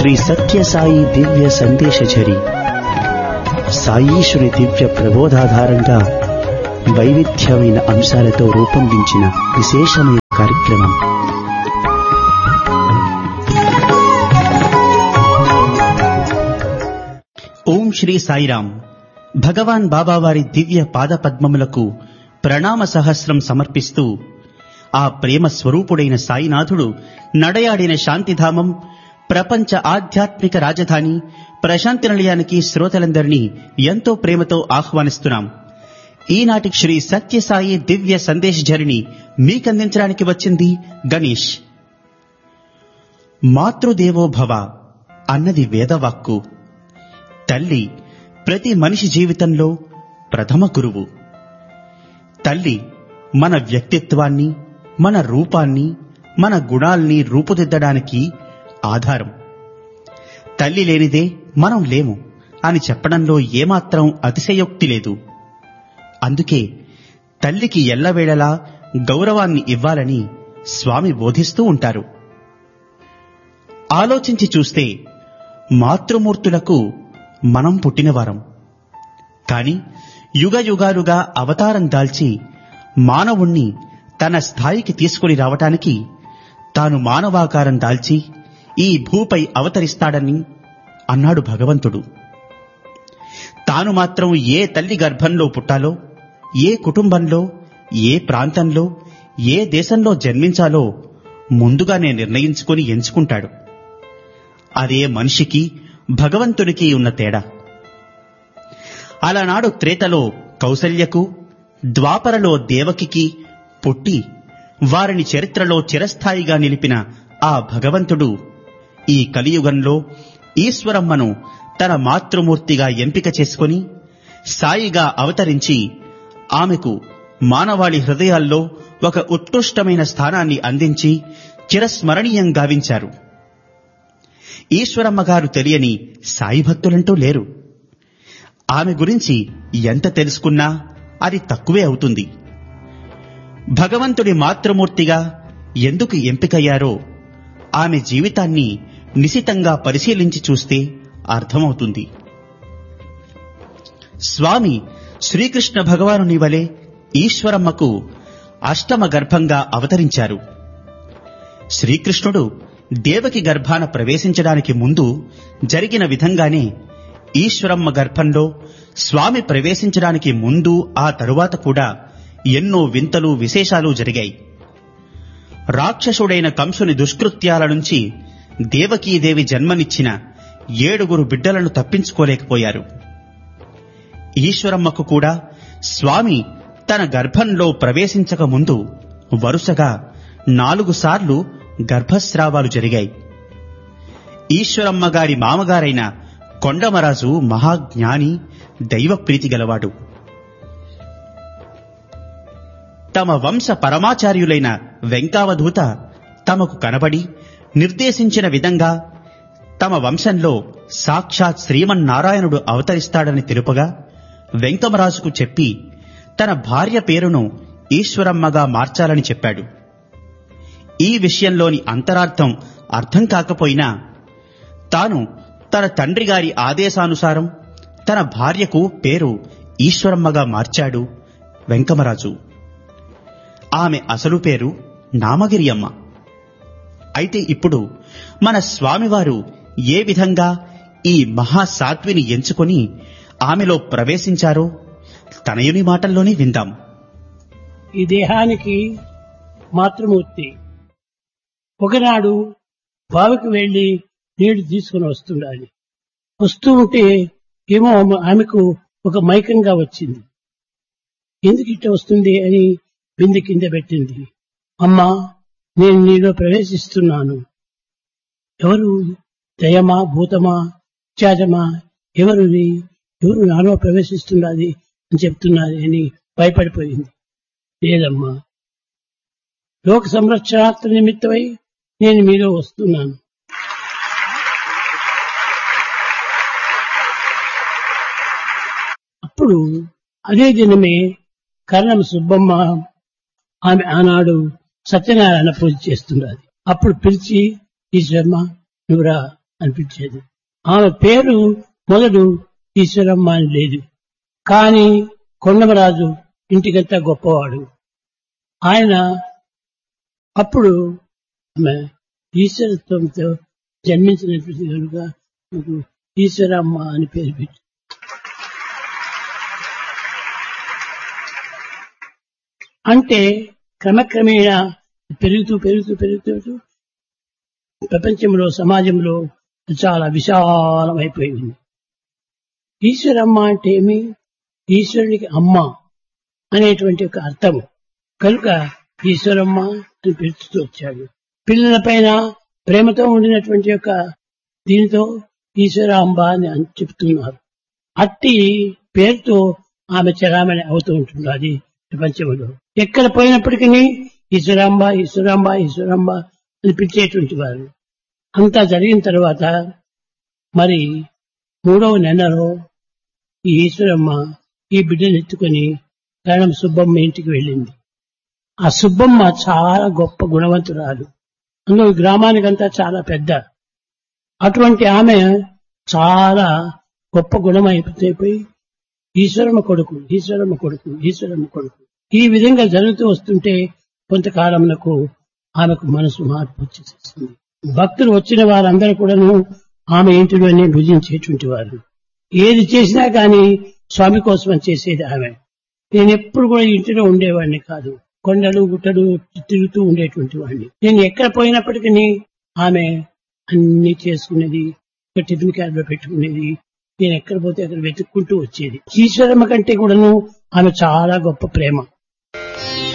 శ్రీ సత్యసాయి దివ్య సందేశఝరి సాయీశ్వరి దివ్య ప్రబోధాధారంగా వైవిధ్యమైన అంశాలతో రూపొందించిన విశేషమైన కార్యక్రమం. ఓం శ్రీ సాయిరాం. భగవాన్ బాబావారి దివ్య పాద పద్మములకు ప్రణామ సహస్రం సమర్పిస్తూ ఆ ప్రేమ స్వరూపుడైన సాయినాథుడు నడయాడిన శాంతిధామం, ప్రపంచ ఆధ్యాత్మిక రాజధాని ప్రశాంతి నిలయానికి శ్రోతలందరినీ ఎంతో ప్రేమతో ఆహ్వానిస్తున్నాం. ఈనాటి శ్రీ సత్యసాయి దివ్య సందేశ్ ఝరిని మీకందించడానికి వచ్చింది గణేష్. మాతృదేవోభవ అన్నది వేదవాక్కు. తల్లి ప్రతి మనిషి జీవితంలో ప్రథమ గురువు. తల్లి మన వ్యక్తిత్వాన్ని, మన రూపాన్ని, మన గుణాల్ని రూపుదిద్దడానికి ఆధారం. తల్లి లేనిదే మనం లేము అని చెప్పడంలో ఏమాత్రం అతిశయోక్తి లేదు. అందుకే తల్లికి ఎల్లవేళలా గౌరవాన్ని ఇవ్వాలని స్వామి బోధిస్తూ ఉంటారు. ఆలోచించి చూస్తే మాతృమూర్తులకు మనం పుట్టినవారం. కాని యుగయుగాలుగా అవతారం దాల్చి మానవుణ్ణి తన స్థాయికి తీసుకుని రావటానికి తాను మానవాకారం దాల్చి ఈ భూపై అవతరిస్తాడని అన్నాడు భగవంతుడు. తాను మాత్రం ఏ తల్లి గర్భంలో పుట్టాలో, ఏ కుటుంబంలో, ఏ ప్రాంతంలో, ఏ దేశంలో జన్మించాలో ముందుగానే నిర్ణయించుకుని ఎంచుకుంటాడు. అదే మనిషికి భగవంతునికి ఉన్న తేడా. అలనాడు త్రేతలో కౌసల్యకు, ద్వాపరలో దేవకికి పుట్టి వారిని చరిత్రలో చిరస్థాయిగా నిలిపిన ఆ భగవంతుడు ఈ కలియుగంలో ఈశ్వరమ్మను తన మాతృమూర్తిగా ఎంపిక చేసుకుని సాయిగా అవతరించి ఆమెకు మానవాళి హృదయాల్లో ఒక ఉత్కృష్టమైన స్థానాన్ని అందించి చిరస్మరణీయం గావించారు. ఈశ్వరమ్మగారు తెలియని సాయి భక్తులంటూ లేరు. ఆమె గురించి ఎంత తెలుసుకున్నా అది తక్కువే అవుతుంది. భగవంతుడి మాతృమూర్తిగా ఎందుకు ఎంపికయ్యారో ఆమె జీవితాన్ని నిశితంగా పరిశీలించి చూస్తే అర్థమవుతుంది. స్వామి శ్రీకృష్ణ భగవానుని వలె ఈశ్వరమ్మకు అష్టమ గర్భంగా అవతరించారు. శ్రీకృష్ణుడు దేవకి గర్భాన ప్రవేశించడానికి ముందు జరిగిన విధంగానే ఈశ్వరమ్మ గర్భంలో స్వామి ప్రవేశించడానికి ముందు ఆ తరువాత కూడా ఎన్నో వింతలు విశేషాలు జరిగాయి. రాక్షసుడైన కంసుని దుష్కృత్యాల నుంచి దేవకీదేవి జన్మనిచ్చిన 7 బిడ్డలను తప్పించుకోలేకపోయారు. ఈశ్వరమ్మకు కూడా స్వామి తన గర్భంలో ప్రవేశించక ముందు వరుసగా 4 సార్లు గర్భస్రావాలు జరిగాయి. ఈశ్వరమ్మ గారి మామగారైన కొండమరాజు మహాజ్ఞాని, దైవప్రీతి గలవాడు. తమ వంశ పరమాచార్యులైన వెంకావధూత తమకు కనబడి నిర్దేశించిన విధంగా తమ వంశంలో సాక్షాత్ శ్రీమన్నారాయణుడు అవతరిస్తాడని తెలుపగా వెంకమరాజుకు చెప్పి తన భార్య పేరును ఈశ్వరమ్మగా మార్చాలని చెప్పాడు. ఈ విషయంలోని అంతరార్థం అర్థం కాకపోయినా తాను తన తండ్రి గారి ఆదేశానుసారం తన భార్యకు పేరు ఈశ్వరమ్మగా మార్చాడు వెంకమరాజు. ఆమె అసలు పేరు నామగిరి అమ్మ. అయితే ఇప్పుడు మన స్వామివారు ఏ విధంగా ఈ మహాసాత్విని ఎంచుకొని ఆమెలో ప్రవేశించారో తనయుని మాటల్లోనే విందాం. ఈ దేహానికి మాతృమూర్తి. ఒకనాడు బావికి వెళ్లి నీళ్లు తీసుకుని వస్తుండాలి. వస్తూ ఉంటే ఏమో ఆమెకు ఒక మైకంగా వచ్చింది. ఎందుకు ఇట్లా వస్తుంది అని బిందె కింద పెట్టింది. అమ్మా, నేను నీలో ప్రవేశిస్తున్నాను. ఎవరు? దయమా, భూతమా, త్యాజమా? ఎవరు నాలో ప్రవేశిస్తున్నది అని చెప్తున్నది అని భయపడిపోయింది. లేదమ్మా, లోక సంరక్షణార్థ నిమిత్తమై నేను మీలో వస్తున్నాను. అప్పుడు అదే దినమే కర్ణం సుబ్బమ్మ ఆమె ఆనాడు సత్యనారాయణ పూజ చేస్తున్నది. అప్పుడు పిలిచి, ఈశ్వర్మ నువ్వురా అనిపించేది. ఆమె పేరు మొదలు ఈశ్వరమ్మ అని లేదు. కానీ కొండమరాజు ఇంటికంతా గొప్పవాడు. ఆయన అప్పుడు ఆమె ఈశ్వరత్వంతో జన్మించినటువంటి కనుక ఈశ్వరమ్మ అని పేరు పెట్టి అంటే క్రమక్రమేణా పెరుగుతూ పెరుగుతూ పెరుగుతూ ప్రపంచంలో సమాజంలో చాలా విశాలమైపోయింది. ఈశ్వరమ్మ అంటే ఏమి? ఈశ్వరునికి అమ్మ అనేటువంటి ఒక అర్థము కనుక ఈశ్వరమ్మ అని పిలుస్తూ వచ్చాడు. పిల్లల పైన ప్రేమతో ఉండినటువంటి యొక్క దీనితో ఈశ్వరాంబ అని చెప్తున్నారు. అట్టి పేరుతో ఆమె చరామణి అవుతూ ఉంటున్నది ప్రపంచంలో. ఎక్కడ పోయినప్పటికీ ఈశ్వరాంబ ఈశ్వరాంబ ఈశ్వరాంబ అని పిలిచేటువంటి వారు. అంతా జరిగిన తర్వాత మరి 3వ నెలలో ఈ ఈశ్వరమ్మ ఈ బిడ్డను ఎత్తుకొని కరణం సుబ్బమ్మ ఇంటికి వెళ్ళింది. ఆ సుబ్బమ్మ చాలా గొప్ప గుణవంతురాలు. అందులో గ్రామానికంతా చాలా పెద్ద. అటువంటి ఆమె చాలా గొప్ప గుణం అయిపోయి ఈశ్వరమ్మ కొడుకు ఈశ్వరమ్మ కొడుకు ఈశ్వరమ్మ కొడుకు ఈ విధంగా జరుగుతూ వస్తుంటే కొంతకాలంలో ఆమెకు మనసు మార్పు వచ్చేసింది. భక్తులు వచ్చిన వారందరూ కూడాను ఆమె ఇంటిలోనే భుజించేటువంటి వారు. ఏది చేసినా కానీ స్వామి కోసం చేసేది ఆమె. నేను ఎప్పుడు కూడా ఇంటిలో ఉండేవాడిని కాదు. కొండలు గుట్టలు తిరుగుతూ ఉండేటువంటి వాడిని. నేను ఎక్కడ పోయినప్పటికీ ఆమె అన్ని చేసుకునేది. ఒక టిఫిన్ క్యాబ్ లో పెట్టుకునేది. నేను ఎక్కడ పోతే అక్కడ వెతుక్కుంటూ వచ్చేది. ఈశ్వరమ్మ కంటే కూడాను ఆమె చాలా గొప్ప ప్రేమ.